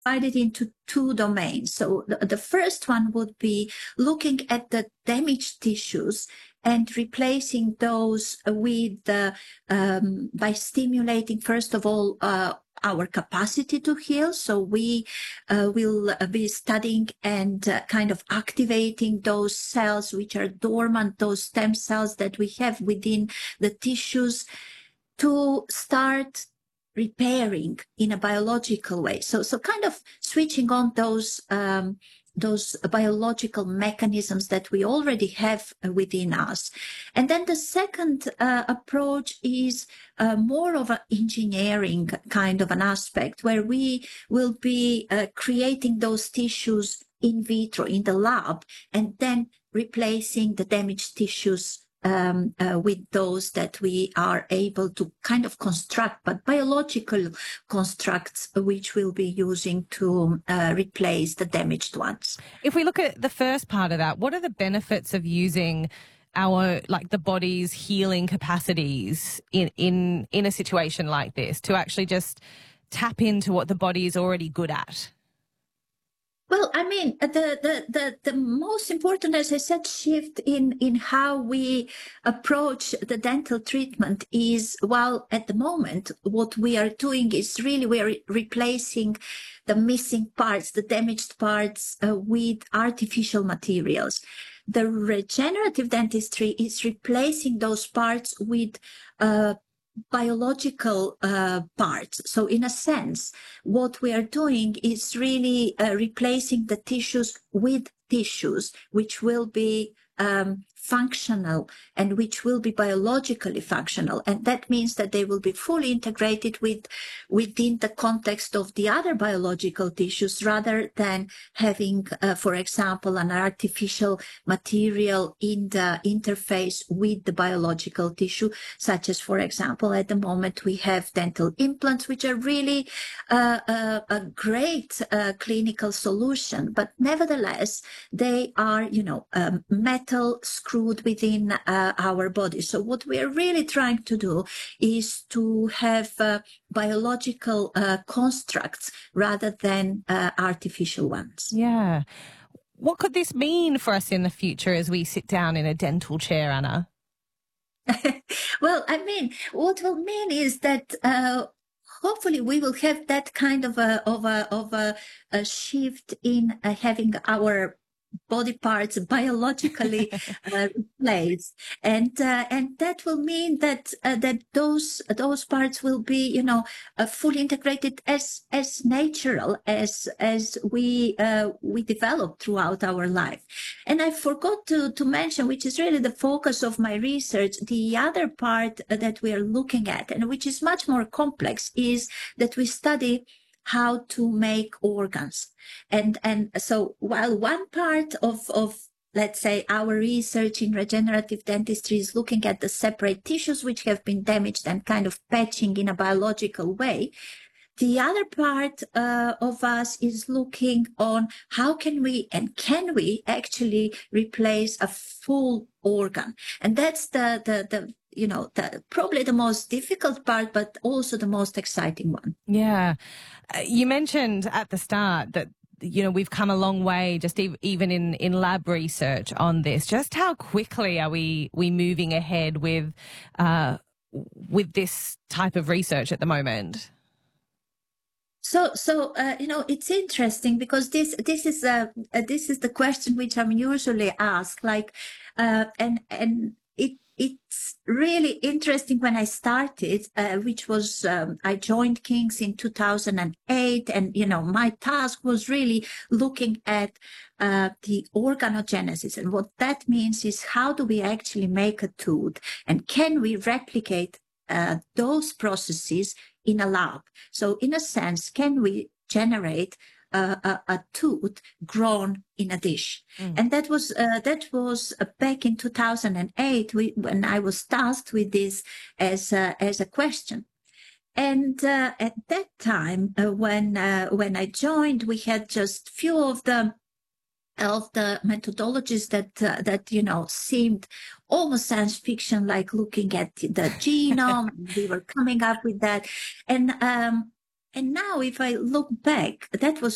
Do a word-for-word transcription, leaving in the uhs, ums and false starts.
divided into two domains. So the, the first one would be looking at the damaged tissues and replacing those with uh, um, by stimulating, first of all, uh, our capacity to heal. So we uh, will be studying and uh, kind of activating those cells which are dormant, those stem cells that we have within the tissues, to start repairing in a biological way. So, so kind of switching on those um, those biological mechanisms that we already have within us. And then the second uh, approach is uh, more of an engineering kind of an aspect, where we will be uh, creating those tissues in vitro in the lab, and then replacing the damaged tissues Um, uh, with those that we are able to kind of construct, but biological constructs, which we'll be using to uh, replace the damaged ones. If we look at the first part of that, what are the benefits of using our, like the body's healing capacities in, in, in a situation like this, to actually just tap into what the body is already good at? Well, I mean, the, the, the, the most important, as I said, shift in, in how we approach the dental treatment is, while at the moment, what we are doing is really we are re- replacing the missing parts, the damaged parts uh, with artificial materials. The regenerative dentistry is replacing those parts with uh, biological uh, parts. So in a sense, what we are doing is really uh, replacing the tissues with tissues, which will be um, functional and which will be biologically functional. And that means that they will be fully integrated with within the context of the other biological tissues, rather than having, uh, for example, an artificial material in the interface with the biological tissue, such as, for example, at the moment we have dental implants, which are really uh, a, a great uh, clinical solution, but nevertheless, they are, you know, um, metal screwed within uh, our body. So what we are really trying to do is to have uh, biological uh, constructs rather than uh, artificial ones. Yeah. What could this mean for us in the future as we sit down in a dental chair, Anna? Well, I mean, what will mean is that uh, hopefully we will have that kind of a of a of a, a shift in uh, having our body parts biologically uh, replaced, and uh, and that will mean that uh, that those those parts will be, you know, uh, fully integrated as as natural as as we uh, we develop throughout our life. And I forgot to to mention, which is really the focus of my research, the other part that we are looking at, and which is much more complex, is that we study how to make organs. And and so while one part of, of let's say, our research in regenerative dentistry is looking at the separate tissues which have been damaged and kind of patching in a biological way, the other part uh, of us is looking on how can we and can we actually replace a full organ. And that's the, the, the you know, the, probably the most difficult part, but also the most exciting one. Yeah. Uh, you mentioned at the start that, you know, we've come a long way just e- even in, in lab research on this. Just how quickly are we, we moving ahead with, uh, with this type of research at the moment? So, so uh, you know, it's interesting because this this is uh, uh, this is the question which I'm usually asked. Like, uh, and and it it's really interesting when I started, uh, which was um, I joined King's in two thousand eight, and you know, my task was really looking at uh, the organogenesis, and what that means is how do we actually make a tooth, and can we replicate uh, those processes in a lab. So in a sense, can we generate uh, a, a tooth grown in a dish? Mm. And that was uh, that was uh, back in two thousand eight we, when I was tasked with this as a, as a question. And uh, at that time, uh, when uh, when I joined, we had just few of the of the methodologies that uh, that you know seemed almost science fiction, like looking at the genome. We were coming up with that, and um, and now if I look back, that was